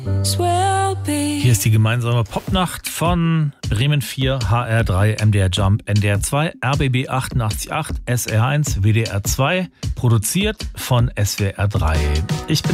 Hier ist die gemeinsame Popnacht von Bremen 4, HR3, MDR Jump, NDR 2, RBB 88.8, SR1, WDR 2, produziert von SWR 3. Ich bin